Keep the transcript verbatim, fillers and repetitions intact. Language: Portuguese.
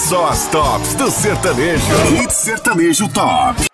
Só as tops do sertanejo. Hit Sertanejo Top.